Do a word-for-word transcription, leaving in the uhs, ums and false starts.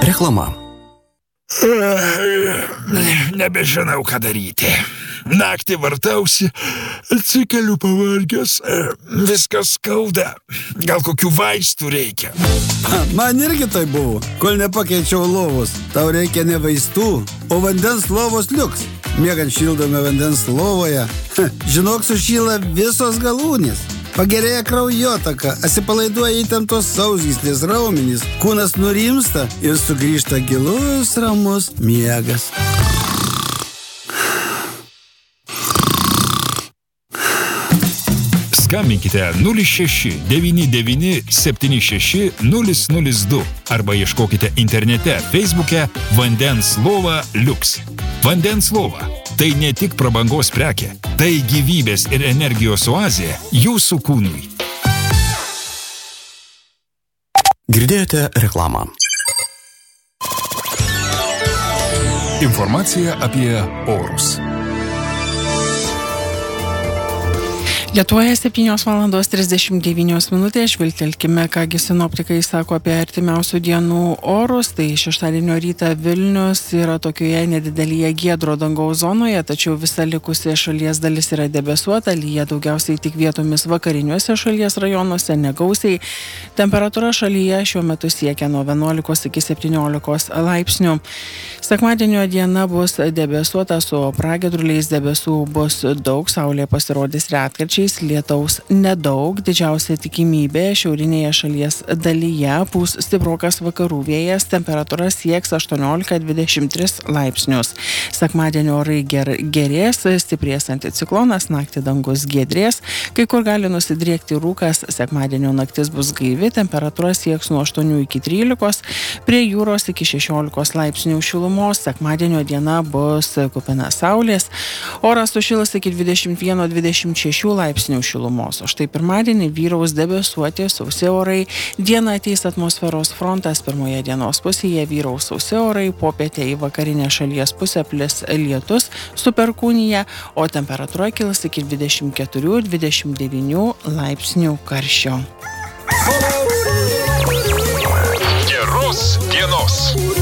Reklama. Nebežinau, ką daryti. Naktį vartausi, atsikeliu pavargęs, viskas skauda. Gal kokių vaistų reikia? Man irgi tai buvo, kol nepakeičiau lovos. Tau reikia ne vaistų, o vandens lovos liuks. Miegant šildome vandens lovoje. Žinok, sušyla visos galūnės. Pagerėja kraujotaka, atsipalaiduoja įtemptos sausgyslės raumenys, kūnas nurimsta ir sugrįžta gilus ramus miegas. Skambinkite nulis šeši devyni devyni septyni šeši nulis nulis du arba ieškokite internete Facebook'e Vandens lova Liuks. Vandens lova – tai ne tik prabangos prekė, tai gyvybės ir energijos oazė jūsų kūnui. Girdėjote reklamą. Informacija apie orus. Lietuvoje septynios valandos trisdešimt devynios minutės. Žvilgtelkime, kągi sinoptikai sako apie artimiausių dienų orus. Tai šeštadienio rytą Vilnius yra tokioje nedidelėje giedro dangaus zonoje, tačiau visa likusi šalies dalis yra debesuota, lyja daugiausiai tik vietomis vakariniuose šalies rajonuose, negausiai. Temperatūra šalyje šiuo metu siekia nuo vienuolikos iki septyniolikos laipsnių. Sekmadienio diena bus debesuota su pragiedruliais, debesų bus daug, saulė pasirodys retkarčiais, lietaus nedaug, didžiausia tikimybė šiaurinėje šalies dalyje pūs stiprokas vakarų vėjas, temperatūra sieks aštuoniolika dvidešimt tris laipsnius. Sekmadienio orai ger, gerės, stiprės anticiklonas, naktį dangus giedrės, kai kur gali nusidriekti rūkas, sekmadienio naktis bus gaivi, temperatūra sieks nuo aštuonių iki trylikos, prie jūros iki šešiolikos laipsnių šilumos. Sekmadienio diena bus kupina saulės, oras sušils iki dvidešimt vieno dvidešimt šešių laipsnių šilumos. O štai pirmadienį vyraus debesuoti, sausi orai, dieną ateis atmosferos frontas, pirmoje dienos pusėje vyraus sausi orai, popietę į vakarinę šalies pusę plis lietus su perkūnija, o temperatūra kils iki dvidešimt keturių dvidešimt devynių laipsnių karščio. Geros dienos.